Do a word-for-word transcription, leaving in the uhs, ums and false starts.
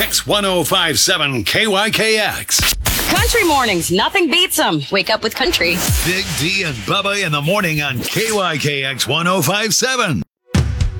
Kix one oh five seven K Y K X. Country mornings, nothing beats them. Wake up with country. Big D and Bubba in the morning on K Y K X one oh five seven.